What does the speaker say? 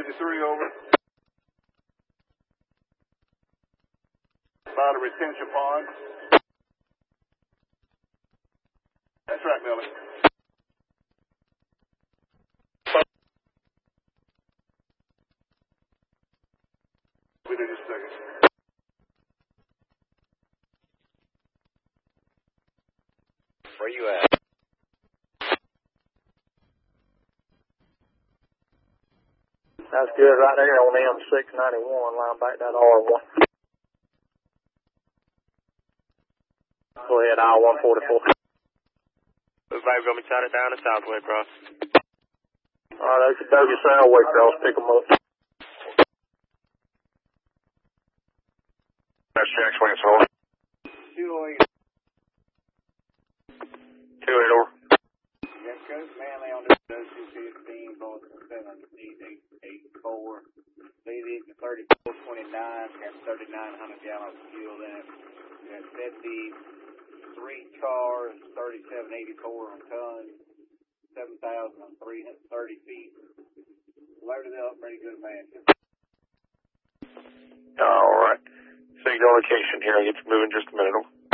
53 over. About a retention pond. That's right, Millie. Wait just a second. Where you at? That's good right there on M691, line back that R1. Go ahead, I-144. Everybody gonna be shot down the Southway cross. Alright, that's a Doge Southway cross, pick them up. That's Jack Swings home. 208. 2-8 over. Yes, Coach Manley on the 215, both 784. Leading to 3429, got 3,900 gallons of fuel in it. We got 53 cars, 3784 on tons, 7,330 feet. Loaded up, ready to go to Manchester. All right. Signal location here. I'll get you moving just a minute.